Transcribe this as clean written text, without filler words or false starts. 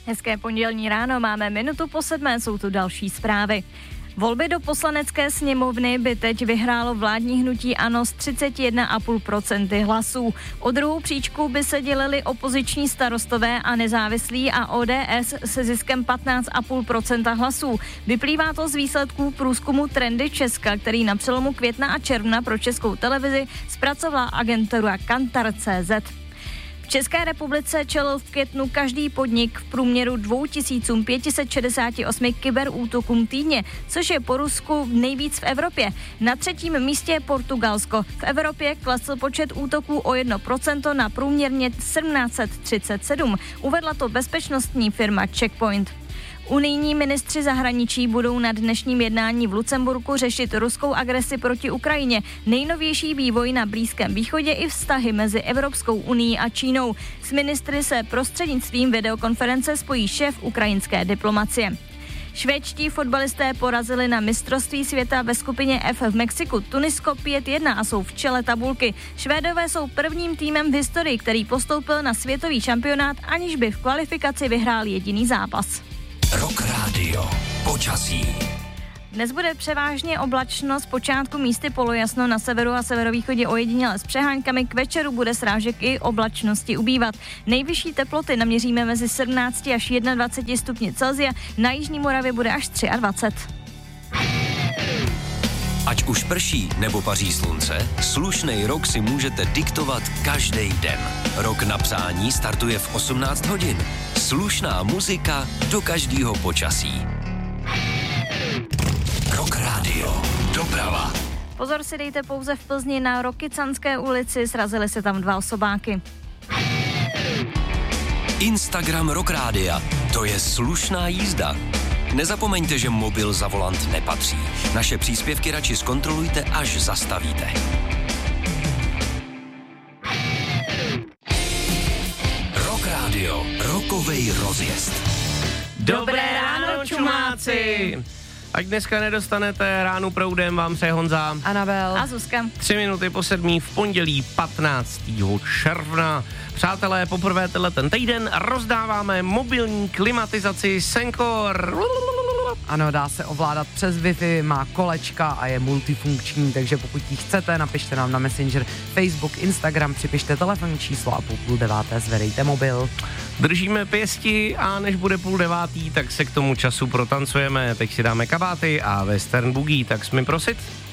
Hezké pondělní ráno, máme 6:01, jsou tu další zprávy. Volby do poslanecké sněmovny by teď vyhrálo vládní hnutí ANO s 31,5% hlasů. O druhou příčku by se dělili opoziční Starostové a nezávislí a ODS se ziskem 15,5% hlasů. Vyplývá to z výsledků průzkumu Trendy Česka, který na přelomu května a června pro Českou televizi zpracovala agentura Kantar.cz. V České republice čelil v květnu každý podnik v průměru 2568 kyberútokům týdně, což je po Rusku nejvíc v Evropě. Na 3. místě je Portugalsko. V Evropě klesl počet útoků o 1% na průměrně 1737. Uvedla to bezpečnostní firma Checkpoint. Unijní ministři zahraničí budou na dnešním jednání v Lucemburku řešit ruskou agresi proti Ukrajině, nejnovější vývoj na Blízkém východě i vztahy mezi Evropskou unií a Čínou. S ministry se prostřednictvím videokonference spojí šéf ukrajinské diplomacie. Švédští fotbalisté porazili na mistrovství světa ve skupině F v Mexiku Tunisko 5-1 a jsou v čele tabulky. Švédové jsou prvním týmem v historii, který postoupil na světový šampionát, aniž by v kvalifikaci vyhrál jediný zápas. Rock Radio. Počasí. Dnes bude převážně oblačno, zpočátku místy polojasno, na severu a severovýchodě ojediněle s přeháňkami, k večeru bude srážek i oblačnosti ubývat. Nejvyšší teploty naměříme mezi 17 až 21 stupni Celsia, na jižní Moravě bude až 23. Ať už prší nebo paří slunce, slušnej rok si můžete diktovat každý den. Rok na přání startuje v 18 hodin. Slušná muzika do každého počasí. Rock Radio. Doprava. Pozor si dejte pouze v Plzni na Rokycanské ulici, srazily se tam 2 osobáky. Instagram Rock Rádia. To je slušná jízda. Nezapomeňte, že mobil za volant nepatří. Naše příspěvky radši zkontrolujte, až zastavíte. Rock Radio. Rokovej rozjezd. Dobré ráno, čumáci! Ať dneska nedostanete ránu proudem, vám přeje Honza, Anabel a Zuzka. 3 minuty po 7 v pondělí 15. června. Přátelé, poprvé ten týden rozdáváme mobilní klimatizaci Sencor. Ano, dá se ovládat přes Wi-Fi, má kolečka a je multifunkční, takže pokud ji chcete, napište nám na Messenger, Facebook, Instagram, připište telefonní číslo a po 8:30 zvedejte mobil. Držíme pěsti a než bude 8:30, tak se k tomu času protancujeme. Teď si dáme kabáty a western boogie, tak jsme prosit.